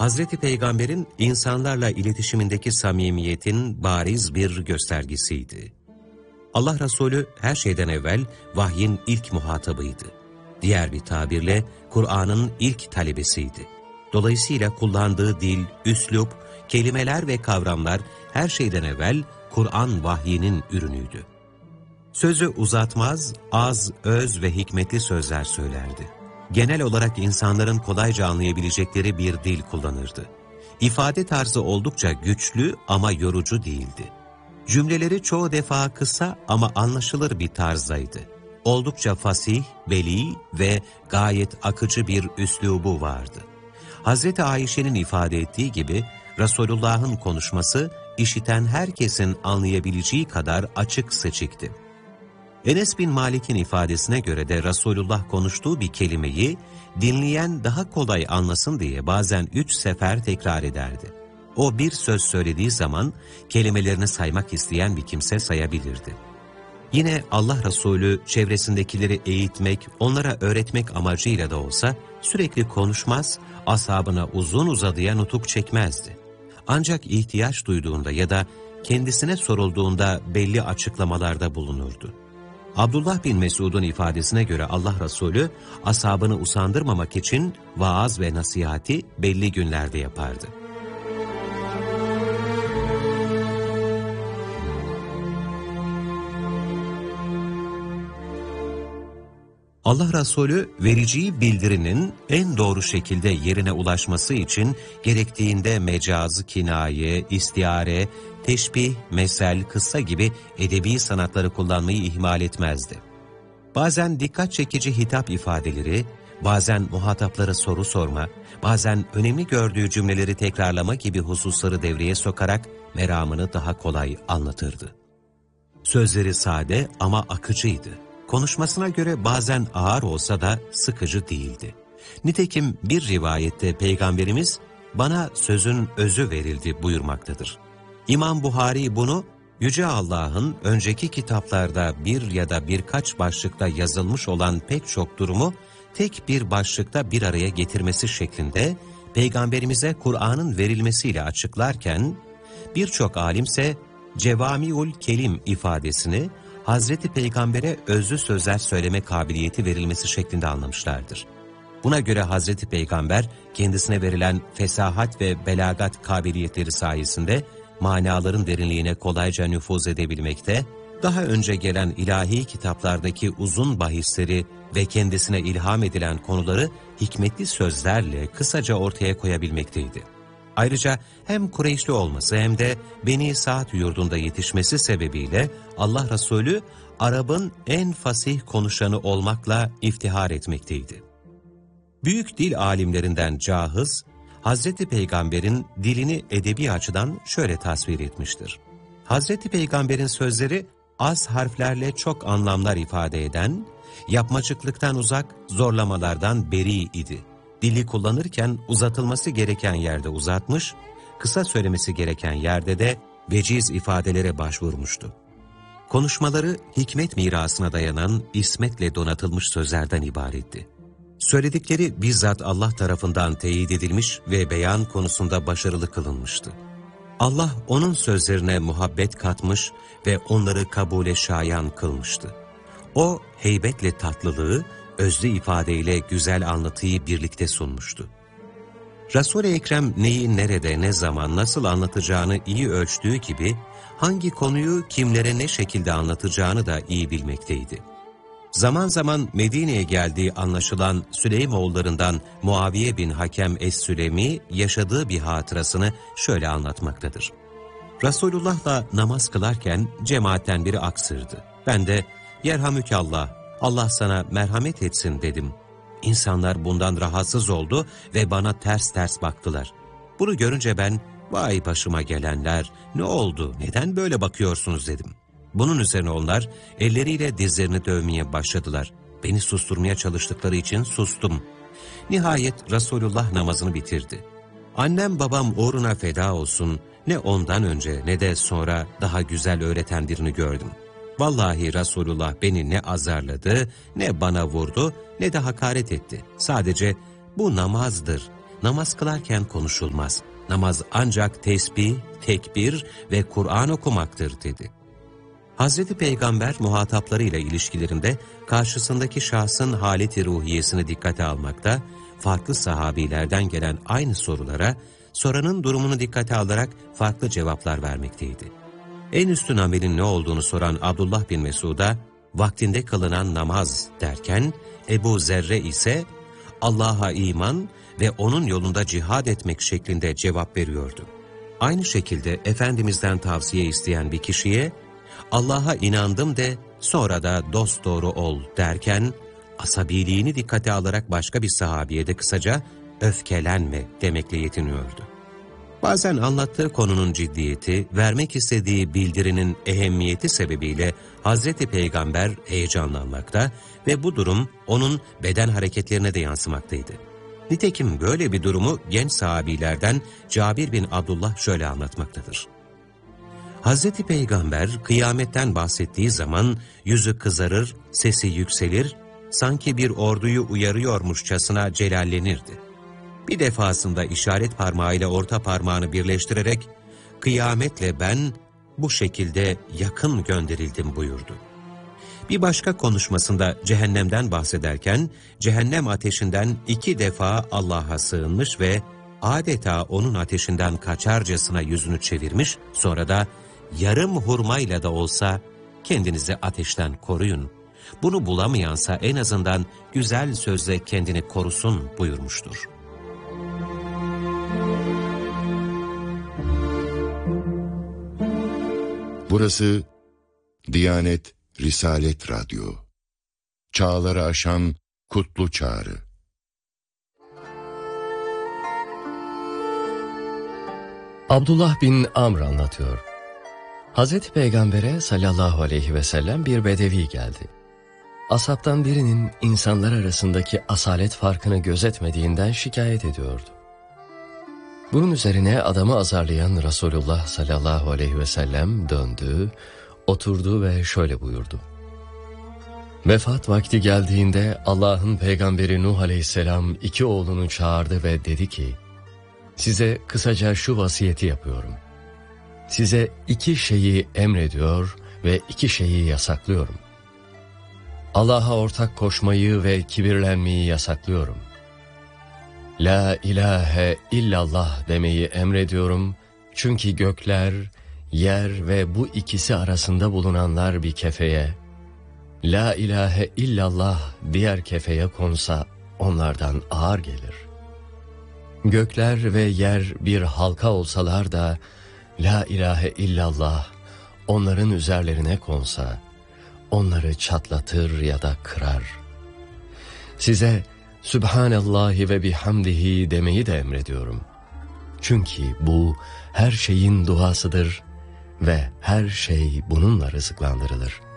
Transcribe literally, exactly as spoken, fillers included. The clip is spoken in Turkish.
Hazreti Peygamber'in insanlarla iletişimindeki samimiyetin bariz bir göstergesiydi. Allah Resulü her şeyden evvel vahyin ilk muhatabıydı. Diğer bir tabirle Kur'an'ın ilk talebesiydi. Dolayısıyla kullandığı dil, üslup, kelimeler ve kavramlar her şeyden evvel Kur'an vahyinin ürünüydü. Sözü uzatmaz, az, öz ve hikmetli sözler söylerdi. Genel olarak insanların kolayca anlayabilecekleri bir dil kullanırdı. İfade tarzı oldukça güçlü ama yorucu değildi. Cümleleri çoğu defa kısa ama anlaşılır bir tarzdaydı. Oldukça fasih, beli ve gayet akıcı bir üslubu vardı. Hazreti Ayşe'nin ifade ettiği gibi Resulullah'ın konuşması işiten herkesin anlayabileceği kadar açık seçikti. Enes bin Malik'in ifadesine göre de Resulullah konuştuğu bir kelimeyi dinleyen daha kolay anlasın diye bazen üç sefer tekrar ederdi. O bir söz söylediği zaman kelimelerini saymak isteyen bir kimse sayabilirdi. Yine Allah Resulü çevresindekileri eğitmek, onlara öğretmek amacıyla da olsa sürekli konuşmaz, ashabına uzun uzadıya nutuk çekmezdi. Ancak ihtiyaç duyduğunda ya da kendisine sorulduğunda belli açıklamalarda bulunurdu. Abdullah bin Mesud'un ifadesine göre Allah Resulü ashabını usandırmamak için vaaz ve nasihati belli günlerde yapardı. Allah Resulü vereceği bildirinin en doğru şekilde yerine ulaşması için gerektiğinde mecaz, kinaye, istiare, teşbih, mesel, kıssa gibi edebi sanatları kullanmayı ihmal etmezdi. Bazen dikkat çekici hitap ifadeleri, bazen muhataplara soru sorma, bazen önemli gördüğü cümleleri tekrarlama gibi hususları devreye sokarak meramını daha kolay anlatırdı. Sözleri sade ama akıcıydı. Konuşmasına göre bazen ağır olsa da sıkıcı değildi. Nitekim bir rivayette Peygamberimiz bana sözün özü verildi buyurmaktadır. İmam Buhari bunu Yüce Allah'ın önceki kitaplarda bir ya da birkaç başlıkta yazılmış olan pek çok durumu tek bir başlıkta bir araya getirmesi şeklinde Peygamberimize Kur'an'ın verilmesiyle açıklarken birçok alimse Cevamiul Kelim ifadesini Hazreti Peygamber'e özlü sözler söyleme kabiliyeti verilmesi şeklinde anlamışlardır. Buna göre Hazreti Peygamber kendisine verilen fesahat ve belagat kabiliyetleri sayesinde manaların derinliğine kolayca nüfuz edebilmekte, daha önce gelen ilahi kitaplardaki uzun bahisleri ve kendisine ilham edilen konuları hikmetli sözlerle kısaca ortaya koyabilmekteydi. Ayrıca hem Kureyşli olması hem de Beni Sa'd yurdunda yetişmesi sebebiyle Allah Resulü Arap'ın en fasih konuşanı olmakla iftihar etmekteydi. Büyük dil alimlerinden Cahız, Hazreti Peygamber'in dilini edebi açıdan şöyle tasvir etmiştir. Hazreti Peygamber'in sözleri az harflerle çok anlamlar ifade eden, yapmacıklıktan uzak, zorlamalardan beri idi. Dili kullanırken uzatılması gereken yerde uzatmış, kısa söylemesi gereken yerde de veciz ifadelere başvurmuştu. Konuşmaları hikmet mirasına dayanan ismetle donatılmış sözlerden ibaretti. Söyledikleri bizzat Allah tarafından teyit edilmiş ve beyan konusunda başarılı kılınmıştı. Allah onun sözlerine muhabbet katmış ve onları kabule şayan kılmıştı. O heybetle tatlılığı, özlü ifadeyle güzel anlatıyı birlikte sunmuştu. Resul-i Ekrem neyi nerede, ne zaman, nasıl anlatacağını iyi ölçtüğü gibi, hangi konuyu kimlere ne şekilde anlatacağını da iyi bilmekteydi. Zaman zaman Medine'ye geldiği anlaşılan Süleymoğullarından Muaviye bin Hakem Es-Sülemi yaşadığı bir hatırasını şöyle anlatmaktadır. Resulullah'la namaz kılarken cemaatten biri aksırdı. Ben de "Yerhamükallah, Allah sana merhamet etsin" dedim. İnsanlar bundan rahatsız oldu ve bana ters ters baktılar. Bunu görünce ben, "Vay başıma gelenler, ne oldu, neden böyle bakıyorsunuz?" dedim. Bunun üzerine onlar elleriyle dizlerini dövmeye başladılar. Beni susturmaya çalıştıkları için sustum. Nihayet Resulullah namazını bitirdi. Annem babam uğruna feda olsun, ne ondan önce ne de sonra daha güzel öğreten birini gördüm. Vallahi Resulullah beni ne azarladı, ne bana vurdu, ne de hakaret etti. Sadece "Bu namazdır, namaz kılarken konuşulmaz. Namaz ancak tesbih, tekbir ve Kur'an okumaktır dedi. Hazreti Peygamber muhataplarıyla ilişkilerinde karşısındaki şahsın haleti ruhiyesini dikkate almakta, farklı sahabilerden gelen aynı sorulara, soranın durumunu dikkate alarak farklı cevaplar vermekteydi. En üstün amelin ne olduğunu soran Abdullah bin Mesud'a, vaktinde kılınan namaz derken, Ebu Zerre ise Allah'a iman ve onun yolunda cihad etmek şeklinde cevap veriyordu. Aynı şekilde Efendimiz'den tavsiye isteyen bir kişiye, Allah'a inandım de sonra da dosdoğru ol derken, asabiliğini dikkate alarak başka bir sahabiye de kısaca öfkelenme demekle yetiniyordu. Bazen anlattığı konunun ciddiyeti, vermek istediği bildirinin ehemmiyeti sebebiyle Hazreti Peygamber heyecanlanmakta ve bu durum onun beden hareketlerine de yansımaktaydı. Nitekim böyle bir durumu genç sahabilerden Cabir bin Abdullah şöyle anlatmaktadır. Hazreti Peygamber kıyametten bahsettiği zaman yüzü kızarır, sesi yükselir, sanki bir orduyu uyarıyormuşçasına celallenirdi. Bir defasında işaret parmağıyla orta parmağını birleştirerek, kıyametle ben bu şekilde yakın gönderildim buyurdu. Bir başka konuşmasında cehennemden bahsederken, cehennem ateşinden iki defa Allah'a sığınmış ve adeta onun ateşinden kaçarcasına yüzünü çevirmiş, sonra da yarım hurmayla da olsa kendinizi ateşten koruyun. Bunu bulamayansa en azından güzel sözle kendini korusun buyurmuştur. Burası Diyanet Risalet Radyo. Çağları aşan kutlu çağrı. Abdullah bin Amr anlatıyor. Hazreti Peygamber'e sallallahu aleyhi ve sellem bir bedevi geldi. Ashabtan birinin insanlar arasındaki asalet farkını gözetmediğinden şikayet ediyordu. Bunun üzerine adamı azarlayan Resulullah sallallahu aleyhi ve sellem döndü, oturdu ve şöyle buyurdu. Vefat vakti geldiğinde Allah'ın peygamberi Nuh aleyhisselam iki oğlunu çağırdı ve dedi ki, size kısaca şu vasiyeti yapıyorum. Size iki şeyi emrediyor ve iki şeyi yasaklıyorum. Allah'a ortak koşmayı ve kibirlenmeyi yasaklıyorum. La ilahe illallah demeyi emrediyorum. Çünkü gökler, yer ve bu ikisi arasında bulunanlar bir kefeye, La ilahe illallah diğer kefeye konsa onlardan ağır gelir. Gökler ve yer bir halka olsalar da La ilahe illallah onların üzerlerine konsa onları çatlatır ya da kırar. Size Sübhanallahi ve bihamdihi demeyi de emrediyorum. Çünkü bu her şeyin duasıdır ve her şey bununla rızıklandırılır.